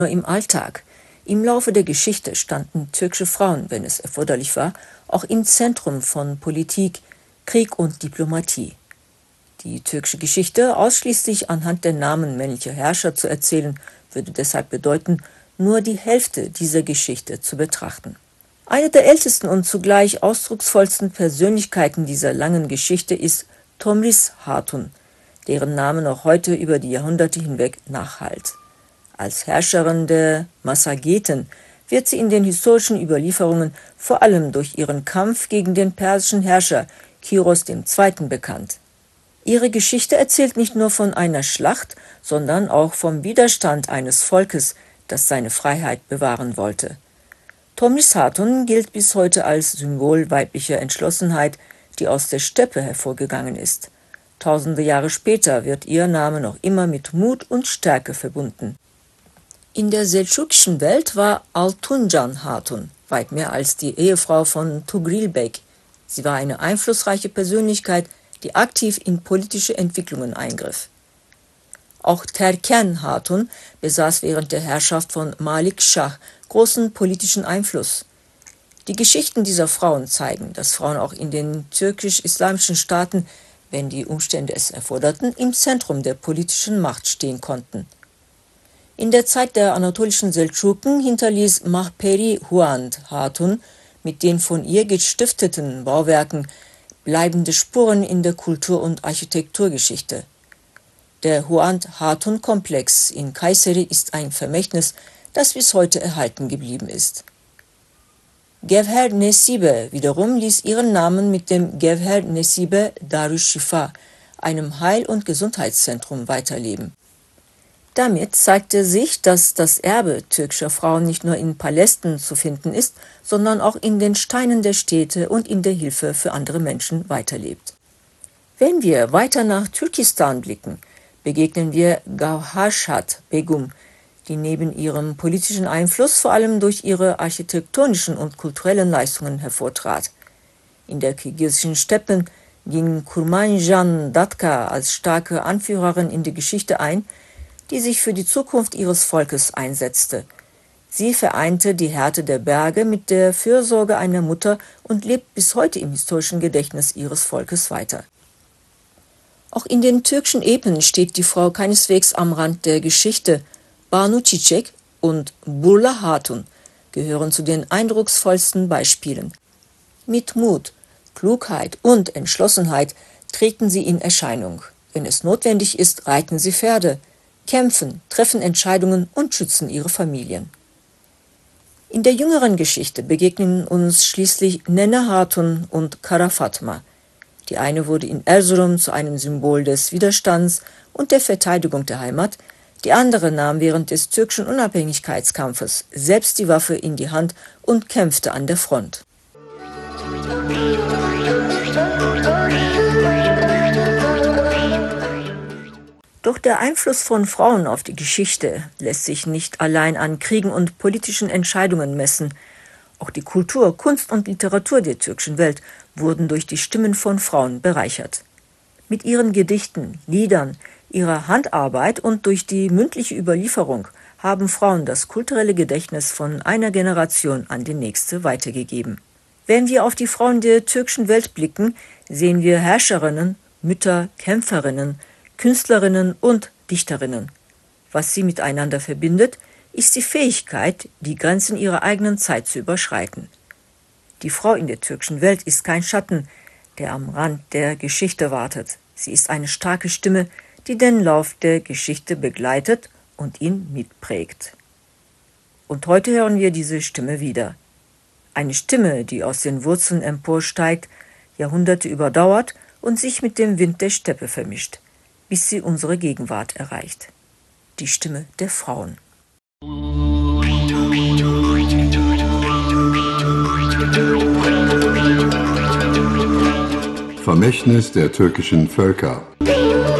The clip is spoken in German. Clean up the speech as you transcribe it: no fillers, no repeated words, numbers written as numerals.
nur im Alltag. Im Laufe der Geschichte standen türkische Frauen, wenn es erforderlich war, auch im Zentrum von Politik, Krieg und Diplomatie. Die türkische Geschichte ausschließlich anhand der Namen männlicher Herrscher zu erzählen, würde deshalb bedeuten, nur die Hälfte dieser Geschichte zu betrachten. Eine der ältesten und zugleich ausdrucksvollsten Persönlichkeiten dieser langen Geschichte ist Tomris Hatun, deren Name noch heute über die Jahrhunderte hinweg nachhallt. Als Herrscherin der Massageten wird sie in den historischen Überlieferungen vor allem durch ihren Kampf gegen den persischen Herrscher Kiros II. Bekannt. Ihre Geschichte erzählt nicht nur von einer Schlacht, sondern auch vom Widerstand eines Volkes, das seine Freiheit bewahren wollte. Tomris Hatun gilt bis heute als Symbol weiblicher Entschlossenheit, die aus der Steppe hervorgegangen ist. Tausende Jahre später wird ihr Name noch immer mit Mut und Stärke verbunden. In der seldschukischen Welt war Altuncan Hatun weit mehr als die Ehefrau von Tugril Bek. Sie war eine einflussreiche Persönlichkeit, die aktiv in politische Entwicklungen eingriff. Auch Terken Hatun besaß während der Herrschaft von Malik Schah großen politischen Einfluss. Die Geschichten dieser Frauen zeigen, dass Frauen auch in den türkisch-islamischen Staaten, wenn die Umstände es erforderten, im Zentrum der politischen Macht stehen konnten. In der Zeit der anatolischen Seldschuken hinterließ Mahperi Huand Hatun mit den von ihr gestifteten Bauwerken bleibende Spuren in der Kultur- und Architekturgeschichte. Der Huand Hatun-Komplex in Kayseri ist ein Vermächtnis, das bis heute erhalten geblieben ist. Gevher Nesibe wiederum ließ ihren Namen mit dem Gevher Nesibe Darüş-Şifa, einem Heil- und Gesundheitszentrum, weiterleben. Damit zeigte sich, dass das Erbe türkischer Frauen nicht nur in Palästen zu finden ist, sondern auch in den Steinen der Städte und in der Hilfe für andere Menschen weiterlebt. Wenn wir weiter nach Türkistan blicken, begegnen wir Gavhashat Begum, die neben ihrem politischen Einfluss vor allem durch ihre architektonischen und kulturellen Leistungen hervortrat. In der kirgisischen Steppen ging Kurmanjan Datka als starke Anführerin in die Geschichte ein, die sich für die Zukunft ihres Volkes einsetzte. Sie vereinte die Härte der Berge mit der Fürsorge einer Mutter und lebt bis heute im historischen Gedächtnis ihres Volkes weiter. Auch in den türkischen Epen steht die Frau keineswegs am Rand der Geschichte. Banu Çiçek und Burla Hatun gehören zu den eindrucksvollsten Beispielen. Mit Mut, Klugheit und Entschlossenheit treten sie in Erscheinung. Wenn es notwendig ist, reiten sie Pferde, kämpfen, treffen Entscheidungen und schützen ihre Familien. In der jüngeren Geschichte begegnen uns schließlich Nene Hatun und Kara Fatma. Die eine wurde in Erzurum zu einem Symbol des Widerstands und der Verteidigung der Heimat, die andere nahm während des türkischen Unabhängigkeitskampfes selbst die Waffe in die Hand und kämpfte an der Front. Doch der Einfluss von Frauen auf die Geschichte lässt sich nicht allein an Kriegen und politischen Entscheidungen messen. Auch die Kultur, Kunst und Literatur der türkischen Welt wurden durch die Stimmen von Frauen bereichert. Mit ihren Gedichten, Liedern, ihrer Handarbeit und durch die mündliche Überlieferung haben Frauen das kulturelle Gedächtnis von einer Generation an die nächste weitergegeben. Wenn wir auf die Frauen der türkischen Welt blicken, sehen wir Herrscherinnen, Mütter, Kämpferinnen, Künstlerinnen und Dichterinnen. Was sie miteinander verbindet, ist die Fähigkeit, die Grenzen ihrer eigenen Zeit zu überschreiten. Die Frau in der türkischen Welt ist kein Schatten, der am Rand der Geschichte wartet. Sie ist eine starke Stimme, die den Lauf der Geschichte begleitet und ihn mitprägt. Und heute hören wir diese Stimme wieder. Eine Stimme, die aus den Wurzeln emporsteigt, Jahrhunderte überdauert und sich mit dem Wind der Steppe vermischt, bis sie unsere Gegenwart erreicht. Die Stimme der Frauen. Vermächtnis der türkischen Völker.